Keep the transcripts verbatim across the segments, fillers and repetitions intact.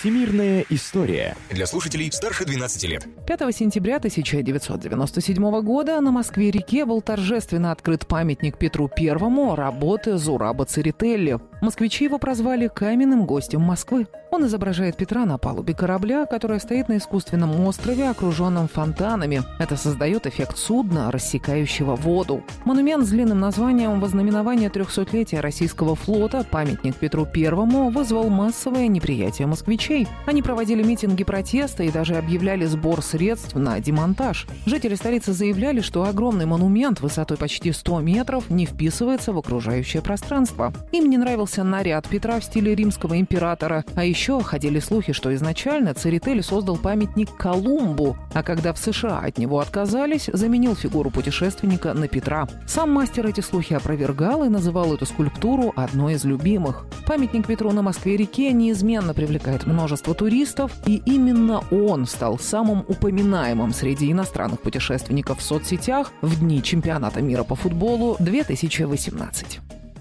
Всемирная история. Для слушателей старше двенадцати лет. пятого сентября тысяча девятьсот девяносто седьмого года на Москве-реке был торжественно открыт памятник Петру Первому работы Зураба Церетели. Москвичи его прозвали «каменным гостем Москвы». Он изображает Петра на палубе корабля, который стоит на искусственном острове, окруженном фонтанами. Это создает эффект судна, рассекающего воду. Монумент с длинным названием «Вознаменование трехсотлетия российского флота. Памятник Петру Первому» вызвал массовое неприятие москвичей. Они проводили митинги протеста и даже объявляли сбор средств на демонтаж. Жители столицы заявляли, что огромный монумент высотой почти сто метров не вписывается в окружающее пространство. Им не нравился наряд Петра в стиле римского императора, а еще ходили слухи, что изначально Церетели создал памятник Колумбу, а когда в США от него отказались, заменил фигуру путешественника на Петра. Сам мастер эти слухи опровергал и называл эту скульптуру одной из любимых. Памятник Петру на Москве-реке неизменно привлекает множество туристов, и именно он стал самым упоминаемым среди иностранных путешественников в соцсетях в дни чемпионата мира по футболу две тысячи восемнадцать.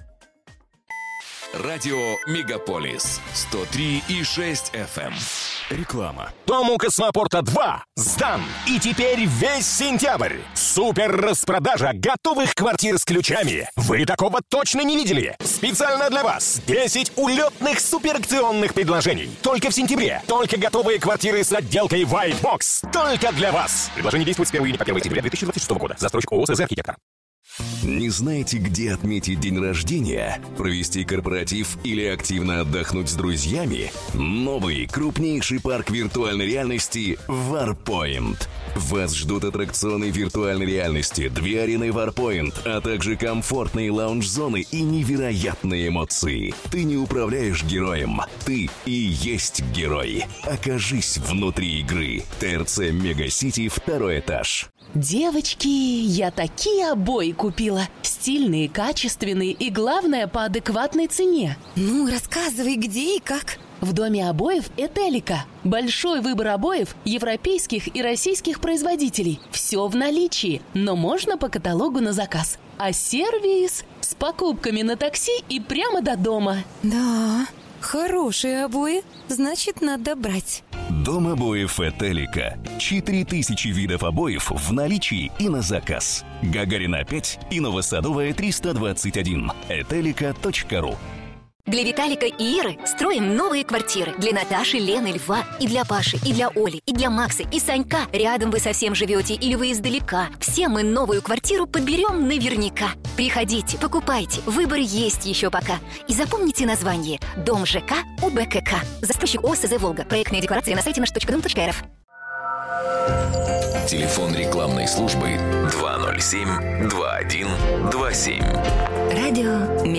Радио Мегаполис сто три и шесть эф эм. Реклама. Дом у Космопорта два сдан. И теперь весь сентябрь. Супер распродажа готовых квартир с ключами. Вы такого точно не видели. Специально для вас десять улетных суперакционных предложений. Только в сентябре. Только готовые квартиры с отделкой White Box. Только для вас. Предложение действует с первого июня по первое сентября две тысячи двадцать шестого года. Застройщик ООО «СЗ Архитектор». Не знаете, где отметить день рождения, провести корпоратив или активно отдохнуть с друзьями? Новый, крупнейший парк виртуальной реальности Warpoint. Вас ждут аттракционы виртуальной реальности, две арены Warpoint, а также комфортные лаунж-зоны и невероятные эмоции. Ты не управляешь героем, ты и есть герой. Окажись внутри игры. ТРЦ Мегасити, второй этаж. Девочки, я такие обои купила. Стильные, качественные и, главное, по адекватной цене. Ну, рассказывай, где и как. В доме обоев «Этелика». Большой выбор обоев европейских и российских производителей. Все в наличии, но можно по каталогу на заказ. А сервис с покупками на такси и прямо до дома. Да, хорошие обои, значит, надо брать. Дом обоев «Этелика». четыре тысячи видов обоев в наличии и на заказ. Гагарина пять и Новосадовая триста двадцать один. этелика точка ру. Для Виталика и Иры строим новые квартиры. Для Наташи, Лены, Льва, и для Паши, и для Оли, и для Макса, и Санька. Рядом вы совсем живете или вы издалека. Все мы новую квартиру подберем наверняка. Приходите, покупайте, выбор есть еще пока. И запомните название «Дом ЖК УБКК». Застройщик ООО «СЗ Волга». Проектные декорации на сайте наш точка дом точка рф. Телефон рекламной службы два ноль семь два один два семь. Радио Мегаполис.